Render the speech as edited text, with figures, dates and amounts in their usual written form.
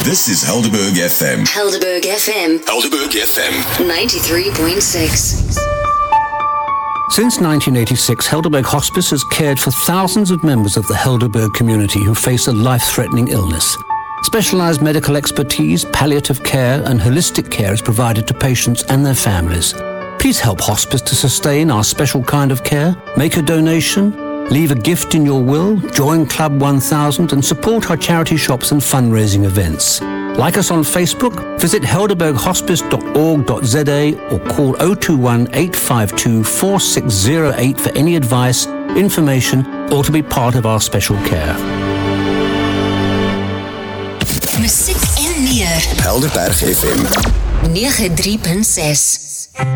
This is Helderberg FM. Helderberg FM. Helderberg FM. 93.6. Since 1986, Helderberg Hospice has cared for thousands of members of the Helderberg community who face a life-threatening illness. Specialised medical expertise, palliative care and holistic care is provided to patients and their families. Please help Hospice to sustain our special kind of care. Make a donation, leave a gift in your will, join Club 1000 and support our charity shops and fundraising events. Like us on Facebook, visit helderberghospice.org.za or call 021 852 4608 for any advice, information or to be part of our special care. Musiek en meer. Helderberg FM. 93.6